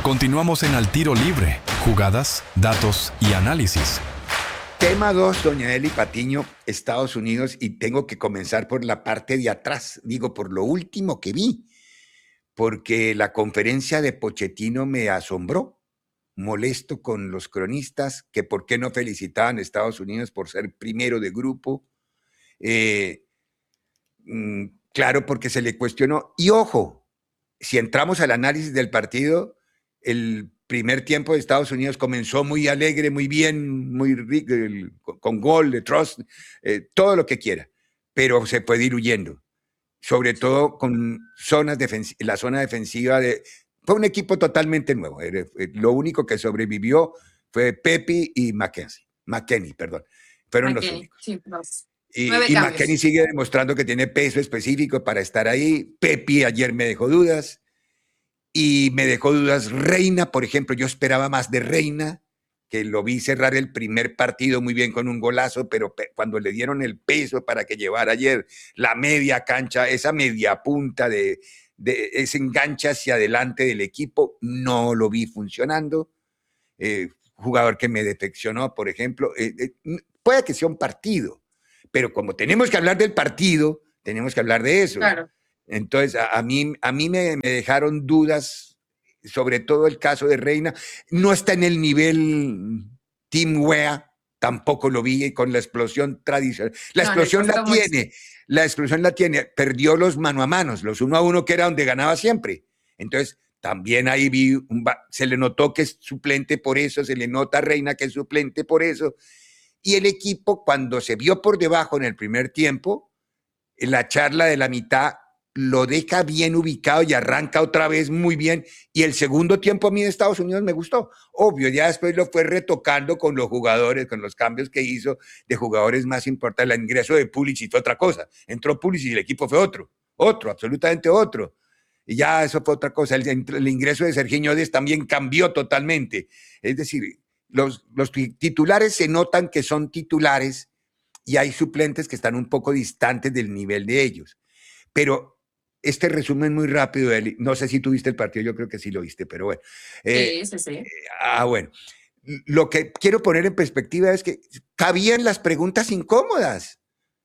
Continuamos en Al Tiro Libre, jugadas, datos y análisis. Tema 2, doña Eli Patiño, Estados Unidos, y tengo que comenzar por la parte de atrás, digo, por lo último que vi, porque la conferencia de Pochettino me asombró, molesto con los cronistas, que por qué no felicitaban a Estados Unidos por ser primero de grupo. Claro, porque se le cuestionó. Y ojo, si entramos al análisis del partido, el primer tiempo de Estados Unidos comenzó muy alegre, muy bien, muy rico, con gol, de trust, todo lo que quiera, pero se puede ir huyendo, sobre todo con la zona defensiva. Fue un equipo totalmente nuevo. Lo único que sobrevivió fue Pepe y McKennie, perdón. Fueron los únicos. Sí, dos. Y McKennie sigue demostrando que tiene peso específico para estar ahí. Pepe ayer me dejó dudas. Y me dejó dudas Reina, por ejemplo. Yo esperaba más de Reina, que lo vi cerrar el primer partido muy bien con un golazo, pero cuando le dieron el peso para que llevara ayer la media cancha, esa media punta de ese enganche hacia adelante del equipo, no lo vi funcionando. Jugador que me defeccionó, por ejemplo. Puede que sea un partido, pero como tenemos que hablar del partido, tenemos que hablar de eso. Claro. Entonces, a mí me dejaron dudas, sobre todo el caso de Reina. No está en el nivel Team Wea, tampoco lo vi con la explosión tradicional. La explosión la tiene, perdió los mano a manos, los 1-1 que era donde ganaba siempre. Entonces, también ahí se le notó que es suplente por eso, se le nota a Reina que es suplente por eso. Y el equipo, cuando se vio por debajo en el primer tiempo, la charla de la mitad lo deja bien ubicado y arranca otra vez muy bien. Y el segundo tiempo a mí de Estados Unidos me gustó. Obvio, ya después lo fue retocando con los jugadores, con los cambios que hizo de jugadores más importantes. El ingreso de Pulisic fue otra cosa. Entró Pulisic y el equipo fue otro, absolutamente otro. Y ya eso fue otra cosa. El ingreso de Sergiño Dest también cambió totalmente. Es decir, los titulares se notan que son titulares y hay suplentes que están un poco distantes del nivel de ellos. Pero este resumen muy rápido, Eli, no sé si tuviste el partido, yo creo que sí lo viste, pero bueno. Sí. Bueno, lo que quiero poner en perspectiva es que cabían las preguntas incómodas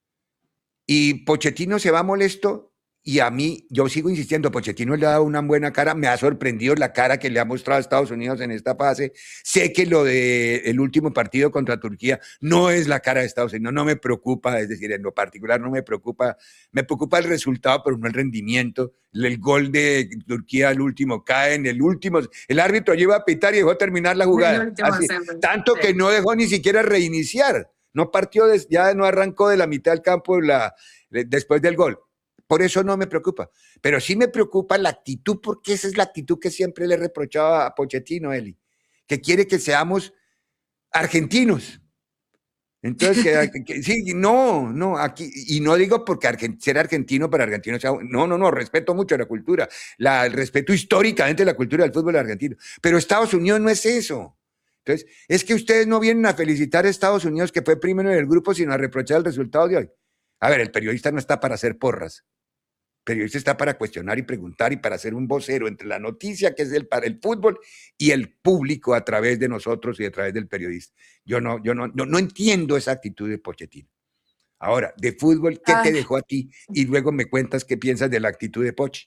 y Pochettino se va molesto. Y a mí, yo sigo insistiendo, Pochettino le ha dado una buena cara, me ha sorprendido la cara que le ha mostrado a Estados Unidos en esta fase. Sé que lo del último partido contra Turquía no es la cara de Estados Unidos, no me preocupa, es decir, en lo particular no me preocupa el resultado, pero no el rendimiento. El gol de Turquía, el último, cae en el último, el árbitro lleva a pitar y dejó terminar la jugada. Así, tanto que no dejó ni siquiera reiniciar, no partió, ya no arrancó de la mitad del campo después del gol. Por eso no me preocupa, pero sí me preocupa la actitud, porque esa es la actitud que siempre le reprochaba a Pochettino, Eli, que quiere que seamos argentinos. Entonces, sí, no, aquí, y no digo porque ser argentino para argentinos sea, no, respeto mucho la cultura, el respeto históricamente la cultura del fútbol argentino, pero Estados Unidos no es eso. Entonces, es que ustedes no vienen a felicitar a Estados Unidos, que fue primero en el grupo, sino a reprochar el resultado de hoy. A ver, el periodista no está para hacer porras. El periodista está para cuestionar y preguntar y para ser un vocero entre la noticia, que es para el fútbol, y el público a través de nosotros y a través del periodista. Yo no entiendo esa actitud de Pochettino. Ahora, de fútbol, ¿qué te dejó a ti? Y luego me cuentas qué piensas de la actitud de Poch.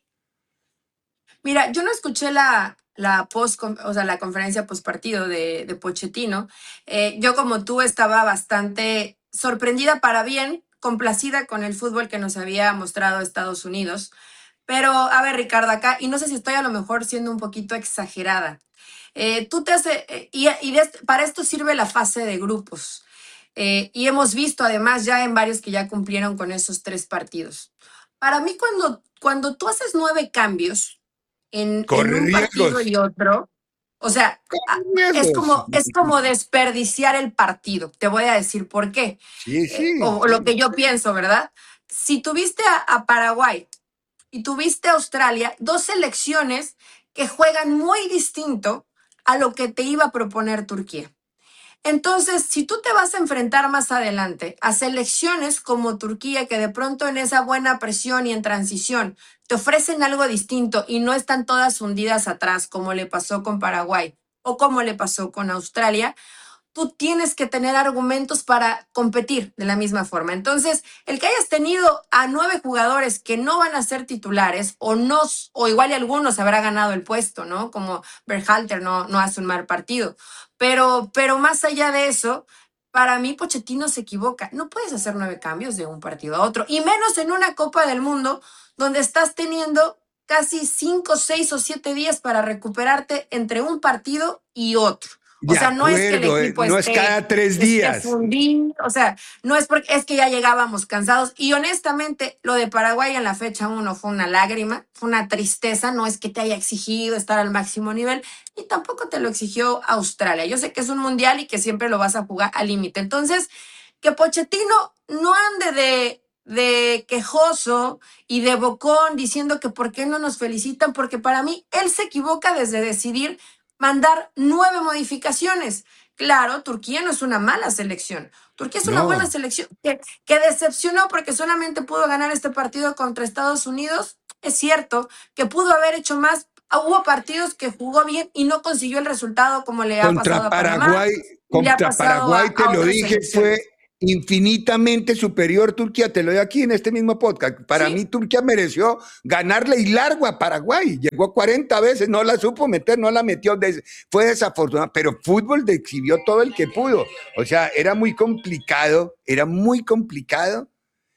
Mira, yo no escuché la conferencia postpartido de Pochettino. Yo, como tú, estaba bastante sorprendida para bien, complacida con el fútbol que nos había mostrado Estados Unidos. Pero, a ver, Ricardo, acá, y no sé si estoy a lo mejor siendo un poquito exagerada. Para esto sirve la fase de grupos. Y hemos visto además ya en varios que ya cumplieron con esos 3 partidos. Para mí, cuando tú haces 9 cambios en un partido y otro, o sea, es como desperdiciar el partido. Te voy a decir por qué. O lo que yo pienso, ¿verdad? Si tuviste a Paraguay y tuviste a Australia, 2 selecciones que juegan muy distinto a lo que te iba a proponer Turquía. Entonces, si tú te vas a enfrentar más adelante a selecciones como Turquía, que de pronto en esa buena presión y en transición te ofrecen algo distinto y no están todas hundidas atrás, como le pasó con Paraguay o como le pasó con Australia, tú tienes que tener argumentos para competir de la misma forma. Entonces, el que hayas tenido a 9 jugadores que no van a ser titulares o no, o igual y algunos habrá ganado el puesto, ¿no? Como Berhalter no hace un mal partido. Pero más allá de eso, para mí Pochettino se equivoca. No puedes hacer 9 cambios de un partido a otro, y menos en una Copa del Mundo donde estás teniendo casi 5, 6 o 7 días para recuperarte entre un partido y otro. O De sea, no es que el acuerdo, equipo no es cada 3 días. fundido, o sea, no es porque es que ya llegábamos cansados. Y honestamente, lo de Paraguay en la fecha 1 fue una lágrima, fue una tristeza. No es que te haya exigido estar al máximo nivel, y tampoco te lo exigió Australia. Yo sé que es un mundial y que siempre lo vas a jugar al límite. Entonces, que Pochettino no ande de quejoso y de bocón diciendo que por qué no nos felicitan, porque para mí él se equivoca desde decidir mandar 9 modificaciones. Claro, Turquía no es una mala selección. Turquía es una buena No, selección que decepcionó porque solamente pudo ganar este partido contra Estados Unidos. Es cierto que pudo haber hecho más. Hubo partidos que jugó bien y no consiguió el resultado, como le ha pasado contra a Panamá Paraguay, y le ha contra pasado Paraguay, te a lo otras dije, fue selecciones. infinitamente superior Turquía, te lo doy aquí en este mismo podcast. Para Sí, mí Turquía mereció ganarle y largo a Paraguay. Llegó 40 veces, no la supo meter, no la metió, fue desafortunado, pero fútbol exhibió todo el que pudo. O sea, era muy complicado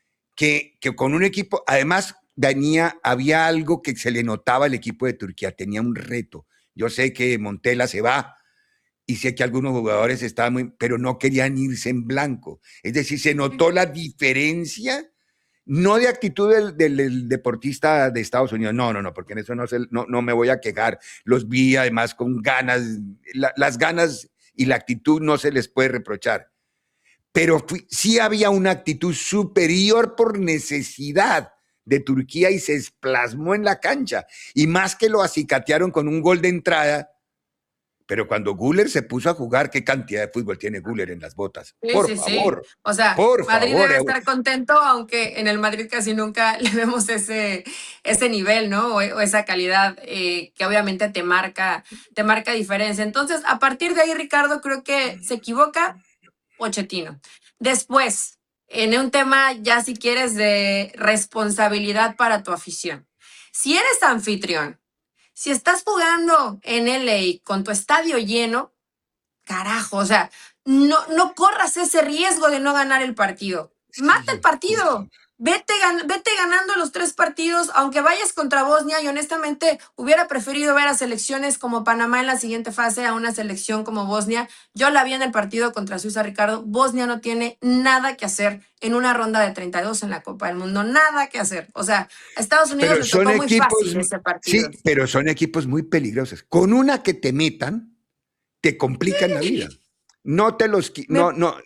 que con un equipo, además había algo que se le notaba al equipo de Turquía, tenía un reto. Yo sé que Montella se va, y sé que algunos jugadores estaban muy, pero no querían irse en blanco. Es decir, se notó la diferencia, no de actitud del deportista de Estados Unidos, no, porque en eso no me voy a quejar. Los vi además con ganas, las ganas y la actitud no se les puede reprochar. Pero sí había una actitud superior por necesidad de Turquía y se plasmó en la cancha. Y más que lo acicatearon con un gol de entrada, pero cuando Guller se puso a jugar, ¿qué cantidad de fútbol tiene Guller en las botas? sí, Por sí, sí. favor, O sea, por Madrid favor. debe estar contento, aunque en el Madrid casi nunca le vemos ese nivel, ¿no? O esa calidad que obviamente te marca diferencia. Entonces, a partir de ahí, Ricardo, creo que se equivoca Pochettino. Después, en un tema ya si quieres de responsabilidad para tu afición. Si eres anfitrión, si estás jugando en LA con tu estadio lleno, carajo, o sea, no corras ese riesgo de no ganar el partido. Mata el Sí, partido. Vete ganando los 3 partidos, aunque vayas contra Bosnia. Y honestamente hubiera preferido ver a selecciones como Panamá en la siguiente fase a una selección como Bosnia. Yo la vi en el partido contra Suiza, Ricardo. Bosnia no tiene nada que hacer en una ronda de 32 en la Copa del Mundo. Nada que hacer. O sea, a Estados Unidos pero le son tocó muy equipos, fácil ese sí, partido. pero son equipos muy peligrosos. Con una que te metan, te complican la vida. No te los, Me, no,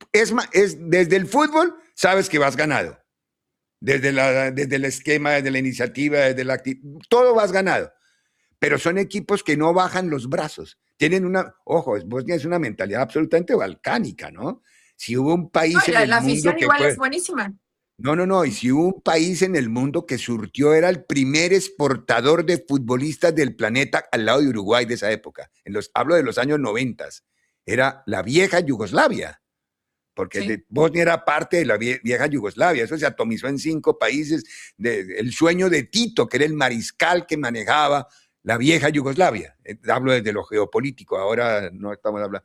es desde el fútbol, sabes que vas ganado. Desde el esquema, desde la iniciativa, desde la actitud, todo vas ganado. Pero son equipos que no bajan los brazos. Tienen Bosnia es una mentalidad absolutamente balcánica, ¿no? Si hubo un no, país y en el la mundo afición que igual es fue, buenísima. no, y si hubo un país en el mundo que surtió, era el primer exportador de futbolistas del planeta al lado de Uruguay de esa época. Hablo de los años 90. Era la vieja Yugoslavia, porque Sí. Bosnia era parte de la vieja Yugoslavia. Eso se atomizó en 5 países. El sueño de Tito, que era el mariscal que manejaba la vieja Yugoslavia. Hablo desde lo geopolítico, ahora no estamos hablando.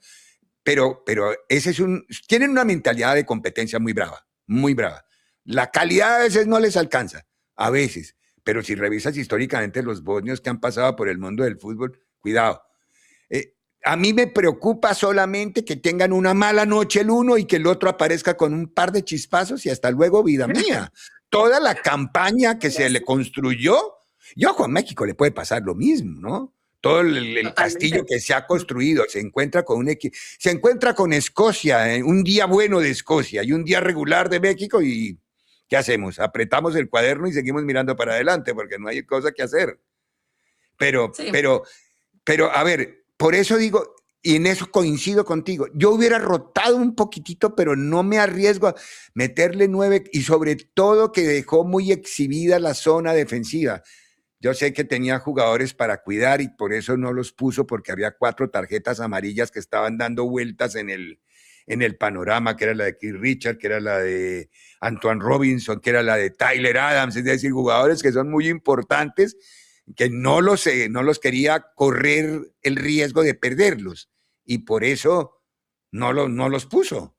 Pero tienen una mentalidad de competencia muy brava, muy brava. La calidad a veces no les alcanza, a veces. Pero si revisas históricamente los bosnios que han pasado por el mundo del fútbol, cuidado. Eh, a mí me preocupa solamente que tengan una mala noche el uno y que el otro aparezca con un par de chispazos y hasta luego, vida mía. Toda la campaña que se le construyó, y ojo, a México le puede pasar lo mismo, ¿no? Todo el castillo Totalmente. que se ha construido, se encuentra con se encuentra con Escocia, un día bueno de Escocia y un día regular de México y ¿qué hacemos? Apretamos el cuaderno y seguimos mirando para adelante porque no hay cosa que hacer. Pero, Sí. pero, pero, a ver, por eso digo, Y en eso coincido contigo. Yo hubiera rotado un poquitito, pero no me arriesgo a meterle 9 y sobre todo que dejó muy exhibida la zona defensiva. Yo sé que tenía jugadores para cuidar y por eso no los puso porque había 4 tarjetas amarillas que estaban dando vueltas en el panorama, que era la de Keith Richards, que era la de Antoine Robinson, que era la de Tyler Adams, es decir, jugadores que son muy importantes, que no los quería correr el riesgo de perderlos y por eso no los puso.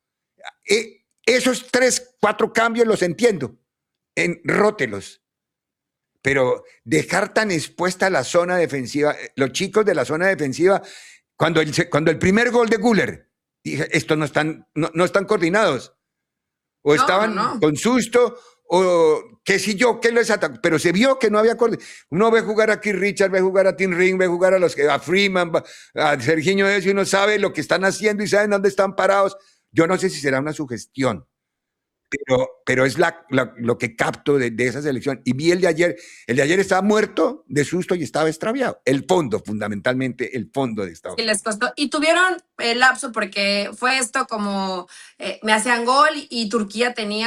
Esos 3, 4 cambios los entiendo, rótelos. Pero dejar tan expuesta la zona defensiva, los chicos de la zona defensiva, cuando el primer gol de Güler, dije, estos no están coordinados. O estaban con susto, o qué sé yo, qué les atacó. Pero se vio que no había coordinación. Uno ve jugar a Keith Richards, ve jugar a Tim Ring, ve jugar a Freeman, a Serginho Dez, y uno sabe lo que están haciendo y saben dónde están parados. Yo no sé si será una sugestión. Pero es lo que capto de esa selección. Y vi el de ayer. El de ayer estaba muerto de susto y estaba extraviado. El fondo, fundamentalmente, el fondo de Estados Unidos. Y les costó. Y tuvieron el lapso porque fue esto como me hacían gol y Turquía tenía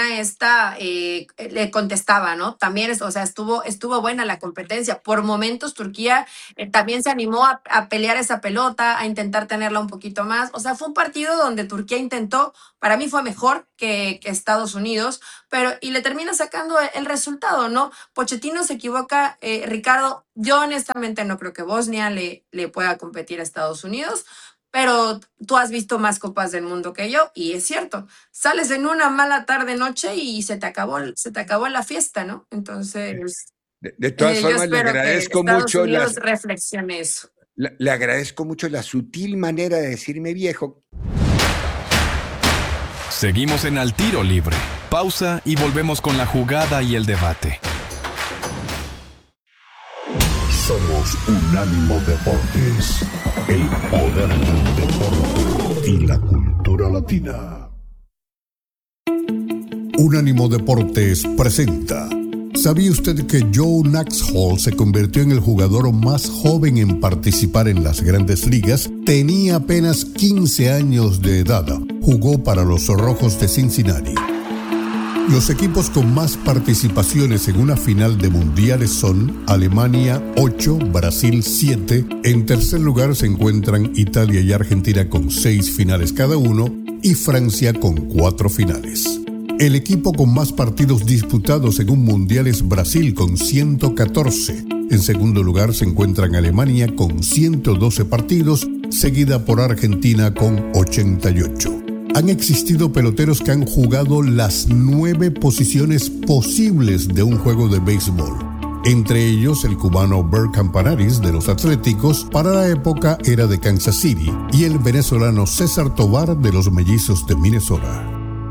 le contestaba, ¿no? También, o sea, estuvo buena la competencia. Por momentos Turquía también se animó a pelear esa pelota, a intentar tenerla un poquito más. O sea, fue un partido donde Turquía intentó, para mí fue mejor que Estados Unidos, y le termina sacando el resultado, ¿no? Pochettino se equivoca, Ricardo, yo honestamente no creo que Bosnia le pueda competir a Estados Unidos, pero tú has visto más copas del mundo que yo, y es cierto, sales en una mala tarde-noche y se te acabó la fiesta, ¿no? Entonces, de todas formas, le agradezco mucho reflexione eso. Le agradezco mucho la sutil manera de decirme viejo. Seguimos en Al Tiro Libre. Pausa y volvemos con la jugada y el debate. Somos Unánimo Deportes, el poder del deporte y la cultura latina. Unánimo Deportes presenta. ¿Sabía usted que Joe Naxhall se convirtió en el jugador más joven en participar en las Grandes Ligas? Tenía apenas 15 años de edad. Jugó para los Rojos de Cincinnati. Los equipos con más participaciones en una final de mundiales son Alemania 8, Brasil 7. En tercer lugar se encuentran Italia y Argentina con 6 finales cada uno y Francia con 4 finales. El equipo con más partidos disputados en un mundial es Brasil con 114. En segundo lugar se encuentran Alemania con 112 partidos, seguida por Argentina con 88. Han existido peloteros que han jugado las 9 posiciones posibles de un juego de béisbol. Entre ellos el cubano Bert Campanaris de los Atléticos, para la época era de Kansas City, y el venezolano César Tovar de los Mellizos de Minnesota.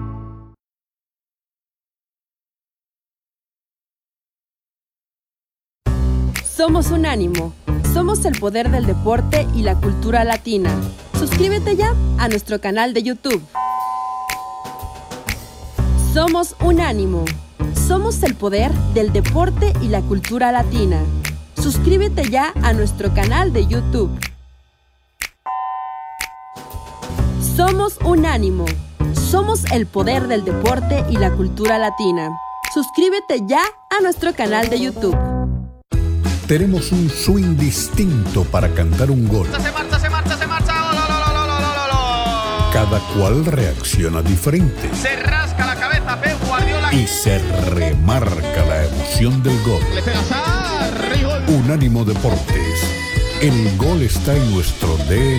Somos Unánimo. Somos el poder del deporte y la cultura latina. Suscríbete ya a nuestro canal de YouTube. Somos Unánimo. Somos el poder del deporte y la cultura latina. Suscríbete ya a nuestro canal de YouTube. Somos Unánimo. Somos el poder del deporte y la cultura latina. Suscríbete ya a nuestro canal de YouTube. Tenemos un swing distinto para cantar un gol. Se marcha. Cada cual reacciona diferente. Se rasca la cabeza Pep Guardiola. Y se remarca la emoción del gol. Le pega Sarri, gol. Unánimo Deportes. El gol está en nuestro DNA.